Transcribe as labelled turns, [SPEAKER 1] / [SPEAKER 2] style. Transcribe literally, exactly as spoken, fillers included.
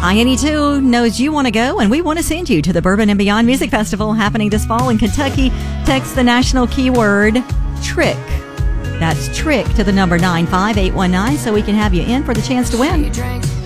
[SPEAKER 1] I eighty-two knows you want to go, and we want to send you to the Bourbon and Beyond Music Festival happening this fall in Kentucky. Text the national keyword TRICK. That's TRICK to the number nine five eight one nine so we can have you in for the chance to win.